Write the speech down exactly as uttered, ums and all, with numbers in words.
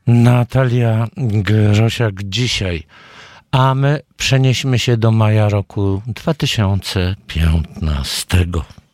Natalia Grosiak dzisiaj, a my przenieśmy się do maja roku dwa tysiące piętnastego.